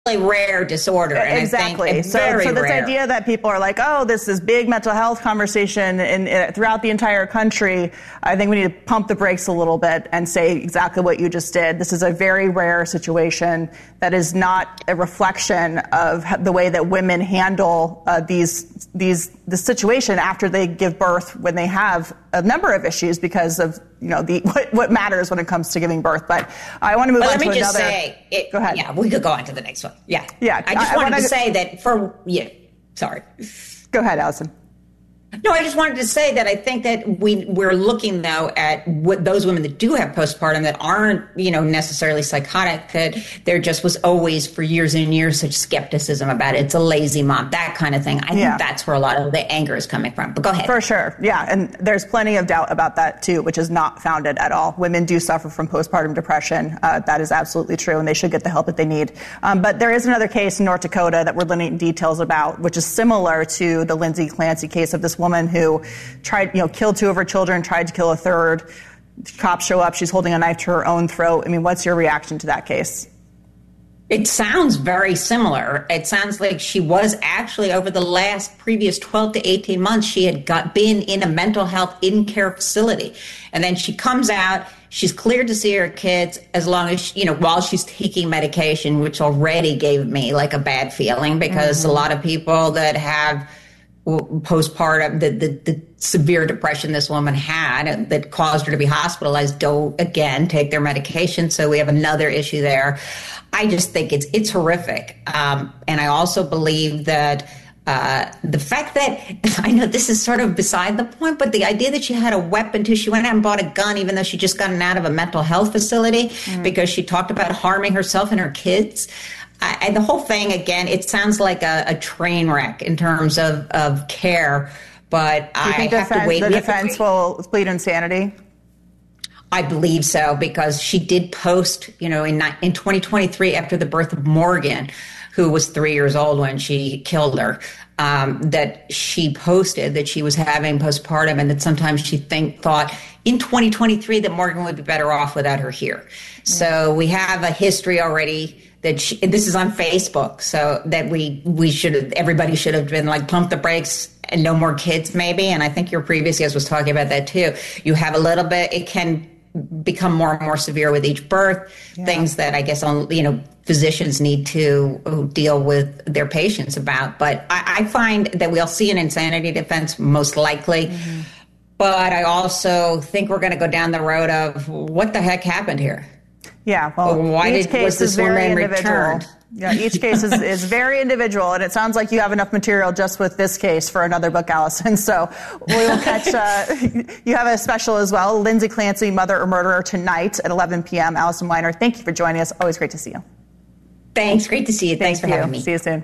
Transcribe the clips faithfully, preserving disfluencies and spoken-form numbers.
rare disorder. And exactly. I think so, very so this rare. idea that people are like, oh, this is big mental health conversation in, in, throughout the entire country, I think we need to pump the brakes a little bit and say exactly what you just did. This is a very rare situation that is not a reflection of the way that women handle uh, these these the situation after they give birth, when they have a number of issues because of you know the what, what matters when it comes to giving birth. But I want to move but on let to me just another. Say, it, go ahead. Yeah, we could go on to the next one. Yeah, yeah. I just I, wanted I to to say that for yeah. Sorry. Go ahead, Allison. No, I just wanted to say that I think that we, we're looking, though, at what those women that do have postpartum that aren't, you know, necessarily psychotic, that there just was always for years and years such skepticism about it. It's a lazy mom, that kind of thing. I yeah. think that's where a lot of the anger is coming from. But go ahead. For sure. Yeah. And there's plenty of doubt about that, too, which is not founded at all. Women do suffer from postpartum depression. Uh, that is absolutely true, and they should get the help that they need. Um, but there is another case in North Dakota that we're learning details about, which is similar to the Lindsay Clancy case of this woman who tried, you know, killed two of her children, tried to kill a third. Cops show up. She's holding a knife to her own throat. I mean, what's your reaction to that case? It sounds very similar. It sounds like she was actually, over the last previous twelve to eighteen months, she had got been in a mental health in-care facility. And then she comes out, she's cleared to see her kids as long as, she, you know, while she's taking medication, which already gave me like a bad feeling because mm-hmm. a lot of people that have postpartum, the, the, the severe depression this woman had that caused her to be hospitalized don't, again, take their medication. So we have another issue there. I just think it's it's horrific. Um, and I also believe that uh, the fact that, I know this is sort of beside the point, but the idea that she had a weapon too, she went out and bought a gun even though she just gotten out of a mental health facility mm. because she talked about harming herself and her kids. I, and the whole thing, again, it sounds like a, a train wreck in terms of, of care, but Do you I think have defense, to wait. The defense will plead insanity? I believe so, because she did post, you know, in in twenty twenty-three after the birth of Morgan, who was three years old when she killed her, um, that she posted that she was having postpartum and that sometimes she think thought in twenty twenty-three that Morgan would be better off without her here. Yeah. So we have a history already that she, this is on Facebook, so that we we should have, everybody should have been like pump the brakes and no more kids maybe. And I think your previous guest was talking about that too. You have a little bit, it can become more and more severe with each birth, yeah. things that I guess, you know, physicians need to deal with their patients about. But I, I find that we'll see an insanity defense most likely. Mm-hmm. But I also think we're going to go down the road of what the heck happened here. Yeah, well, why each did, case was this is very woman individual. returned? Yeah, each case is, is very individual, and it sounds like you have enough material just with this case for another book, Allison. So we will catch, uh, you have a special as well, Lindsay Clancy, Mother or Murderer, tonight at eleven p.m. Allison Weiner, thank you for joining us. Always great to see you. Thanks. Great to see you. Thanks Thank for you. having me. See you soon.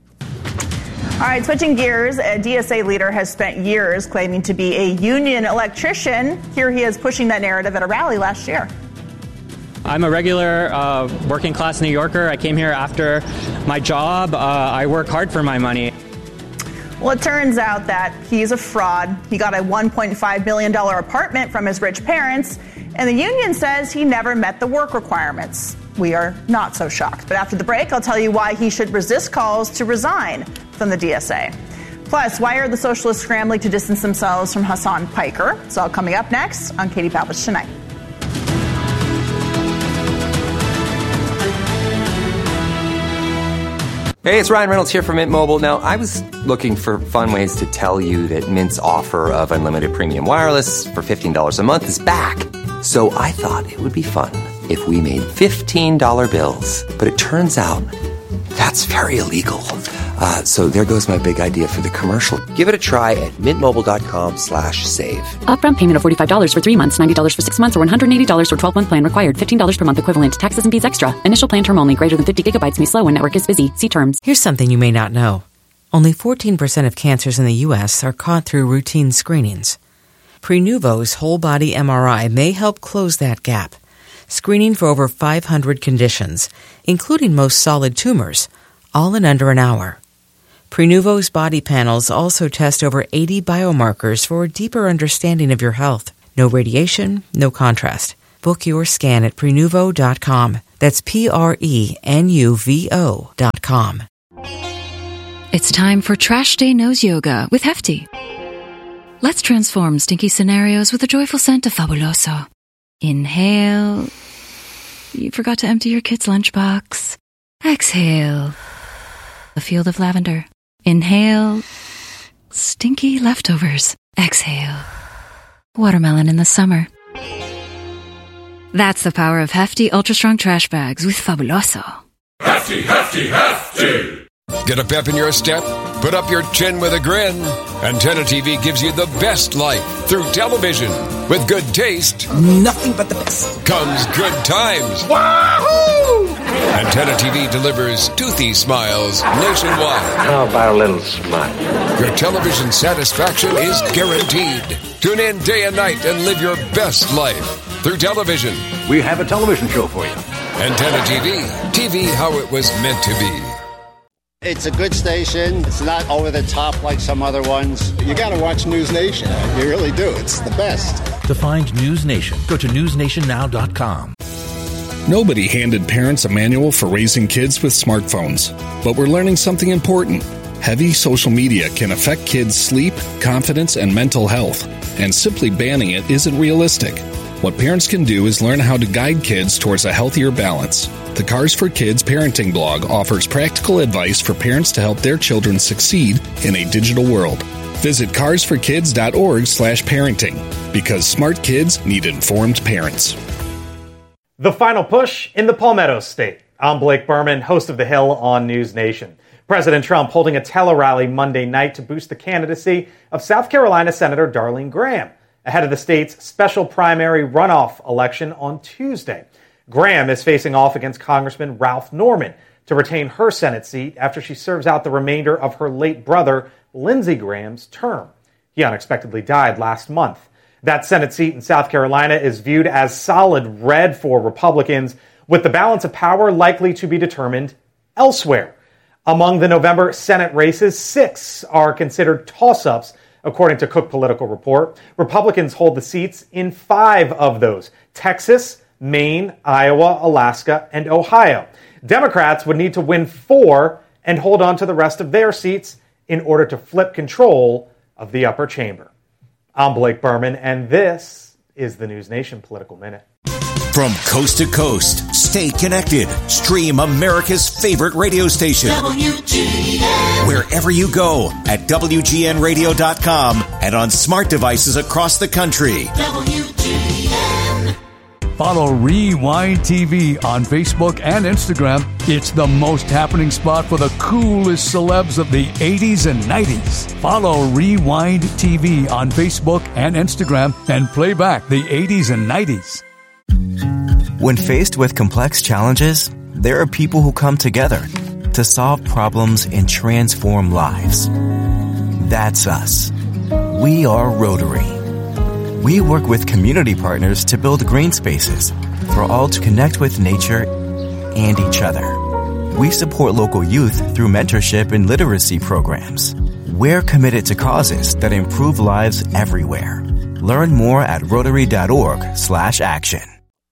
All right, switching gears, a D S A leader has spent years claiming to be a union electrician. Here he is pushing that narrative at a rally last year. I'm a regular uh, working class New Yorker. I came here after my job. Uh, I work hard for my money. Well, it turns out that he's a fraud. He got a one point five million dollars apartment from his rich parents, and the union says he never met the work requirements. We are not so shocked. But after the break, I'll tell you why he should resist calls to resign from the D S A. Plus, why are the socialists scrambling to distance themselves from Hassan Piker? It's all coming up next on Katie Pavlich Tonight. Hey, it's Ryan Reynolds here from Mint Mobile. Now, I was looking for fun ways to tell you that Mint's offer of unlimited premium wireless for fifteen dollars a month is back. So I thought it would be fun if we made fifteen dollar bills. But it turns out that's very illegal. Uh, so there goes my big idea for the commercial. Give it a try at mintmobile.com slash save. Upfront payment of forty-five dollars for three months, ninety dollars for six months, or one hundred eighty dollars for twelve-month plan required. fifteen dollars per month equivalent. Taxes and fees extra. Initial plan term only. Greater than fifty gigabytes may slow when network is busy. See terms. Here's something you may not know. Only fourteen percent of cancers in the U S are caught through routine screenings. Prenuvo's whole-body M R I may help close that gap. Screening for over five hundred conditions, including most solid tumors, all in under an hour. Prenuvo's body panels also test over eighty biomarkers for a deeper understanding of your health. No radiation, no contrast. Book your scan at Prenuvo dot com. That's P R E N U V O dot com. It's time for Trash Day Nose Yoga with Hefty. Let's transform stinky scenarios with a joyful scent of Fabuloso. Inhale. You forgot to empty your kid's lunchbox. Exhale. A field of lavender. Inhale. Stinky leftovers. Exhale. Watermelon in the summer. That's the power of Hefty Ultra Strong Trash Bags with Fabuloso. Hefty, hefty, hefty! Get a pep in your step? Put up your chin with a grin. Antenna T V gives you the best life through television. With good taste, nothing but the best, comes good times. Wahoo! Antenna T V delivers toothy smiles nationwide. How about a little smile? Your television satisfaction is guaranteed. Tune in day and night and live your best life through television. We have a television show for you. Antenna T V. T V how it was meant to be. It's a good station. It's not over the top like some other ones. You got to watch News Nation. You really do. It's the best. To find News Nation, go to news nation now dot com. Nobody handed parents a manual for raising kids with smartphones. But we're learning something important. Heavy social media can affect kids' sleep, confidence, and mental health. And simply banning it isn't realistic. What parents can do is learn how to guide kids towards a healthier balance. The Cars for Kids parenting blog offers practical advice for parents to help their children succeed in a digital world. Visit cars for kids dot org slash parenting, because smart kids need informed parents. The final push in the Palmetto State. I'm Blake Berman, host of The Hill on News Nation. President Trump holding a tele-rally Monday night to boost the candidacy of South Carolina Senator Darlene Graham ahead of the state's special primary runoff election on Tuesday. Graham is facing off against Congressman Ralph Norman to retain her Senate seat after she serves out the remainder of her late brother, Lindsey Graham's term. He unexpectedly died last month. That Senate seat in South Carolina is viewed as solid red for Republicans, with the balance of power likely to be determined elsewhere. Among the November Senate races, six are considered toss-ups, according to Cook Political Report. Republicans hold the seats in five of those: Texas, Maine, Iowa, Alaska, and Ohio. Democrats would need to win four and hold on to the rest of their seats in order to flip control of the upper chamber. I'm Blake Berman, and this is the News Nation Political Minute. From coast to coast, stay connected. Stream America's favorite radio station. W G N. Wherever you go at W G N radio dot com and on smart devices across the country. W G N. Follow Rewind T V on Facebook and Instagram. It's the most happening spot for the coolest celebs of the eighties and nineties. Follow Rewind T V on Facebook and Instagram and play back the eighties and nineties. When faced with complex challenges, there are people who come together to solve problems and transform lives. That's us. We are Rotary. We work with community partners to build green spaces for all to connect with nature and each other. We support local youth through mentorship and literacy programs. We're committed to causes that improve lives everywhere. Learn more at rotary dot org slash action.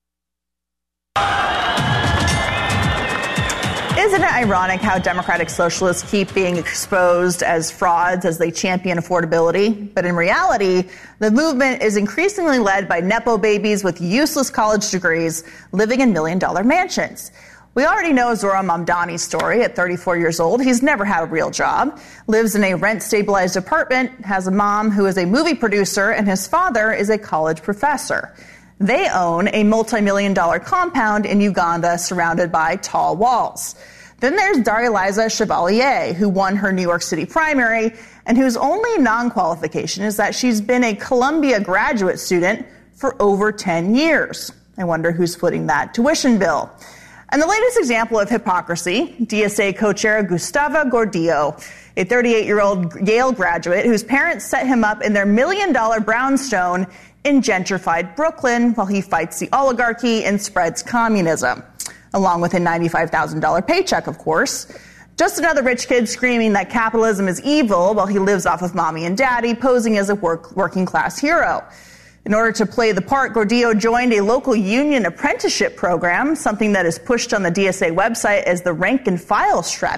Isn't it ironic how Democratic Socialists keep being exposed as frauds as they champion affordability? But in reality, the movement is increasingly led by Nepo babies with useless college degrees living in million-dollar mansions. We already know Zohran Mamdani's story. At thirty-four years old, he's never had a real job, lives in a rent-stabilized apartment, has a mom who is a movie producer, and his father is a college professor. They own a multi-million dollar compound in Uganda surrounded by tall walls. Then there's Dariliza Chevalier, who won her New York City primary and whose only non-qualification is that she's been a Columbia graduate student for over ten years. I wonder who's footing that tuition bill. And the latest example of hypocrisy, D S A co-chair Gustavo Gordillo, a thirty-eight-year-old Yale graduate whose parents set him up in their million-dollar brownstone in gentrified Brooklyn while he fights the oligarchy and spreads communism, along with a ninety-five thousand dollars paycheck, of course. Just another rich kid screaming that capitalism is evil while he lives off of mommy and daddy, posing as a work, working-class hero. In order to play the part, Gordillo joined a local union apprenticeship program, something that is pushed on the D S A website as the rank and file strategy.